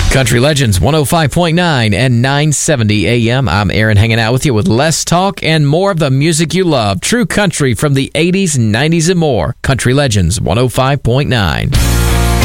Country Legends 105.9 and 970 AM. I'm Aaron, hanging out with you with less talk and more of the music you love. True country from the 80s, 90s, and more. Country Legends 105.9.